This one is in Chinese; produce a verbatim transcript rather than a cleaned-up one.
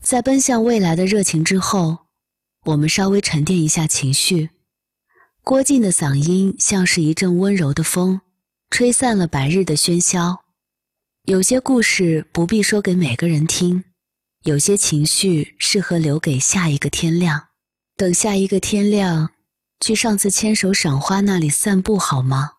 在奔向未来的热情之后，我们稍微沉淀一下情绪。郭靖的嗓音像是一阵温柔的风，吹散了白日的喧嚣。有些故事不必说给每个人听，有些情绪适合留给下一个天亮。等下一个天亮，去上次牵手赏花那里散步好吗？